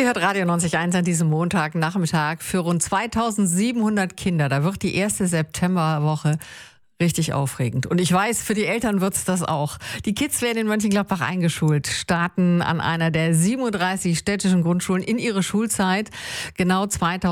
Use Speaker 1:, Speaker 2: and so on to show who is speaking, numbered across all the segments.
Speaker 1: Ihr hört Radio 90.1 an diesem Montagnachmittag für rund 2700 Kinder. Da wird die erste Septemberwoche richtig aufregend. Und ich weiß, für die Eltern wird's das auch. Die Kids werden in Mönchengladbach eingeschult, starten an einer der 37 städtischen Grundschulen in ihre Schulzeit. Genau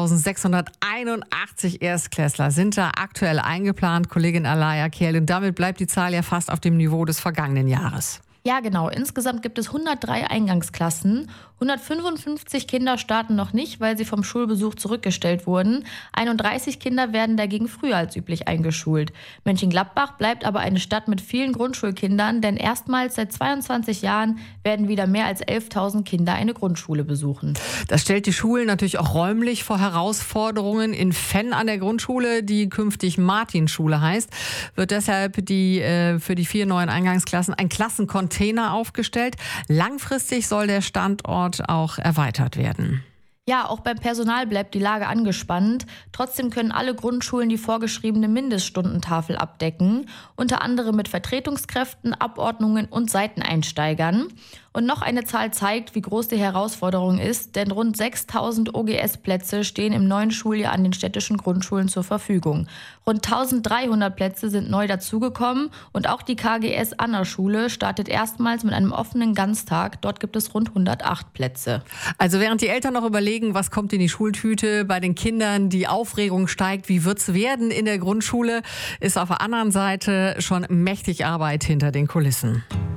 Speaker 1: 2681 Erstklässler sind da aktuell eingeplant, Kollegin Alaya Kerl. Und damit bleibt die Zahl ja fast auf dem Niveau des vergangenen Jahres.
Speaker 2: Ja, genau. Insgesamt gibt es 103 Eingangsklassen. 155 Kinder starten noch nicht, weil sie vom Schulbesuch zurückgestellt wurden. 31 Kinder werden dagegen früher als üblich eingeschult. Mönchengladbach bleibt aber eine Stadt mit vielen Grundschulkindern, denn erstmals seit 22 Jahren werden wieder mehr als 11.000 Kinder eine Grundschule besuchen.
Speaker 1: Das stellt die Schulen natürlich auch räumlich vor Herausforderungen. In Fenn an der Grundschule, die künftig Martinschule heißt, wird deshalb für die 4 neuen Eingangsklassen ein Klassencontainer aufgestellt. Langfristig soll der Standort auch erweitert werden.
Speaker 2: Ja, auch beim Personal bleibt die Lage angespannt. Trotzdem können alle Grundschulen die vorgeschriebene Mindeststundentafel abdecken, unter anderem mit Vertretungskräften, Abordnungen und Seiteneinsteigern. Und noch eine Zahl zeigt, wie groß die Herausforderung ist, denn rund 6.000 OGS-Plätze stehen im neuen Schuljahr an den städtischen Grundschulen zur Verfügung. Rund 1.300 Plätze sind neu dazugekommen und auch die KGS Anna-Schule startet erstmals mit einem offenen Ganztag. Dort gibt es rund 108 Plätze.
Speaker 1: Also während die Eltern noch überlegen, was kommt in die Schultüte, bei den Kindern die Aufregung steigt, wie wird's werden in der Grundschule, ist auf der anderen Seite schon mächtig Arbeit hinter den Kulissen.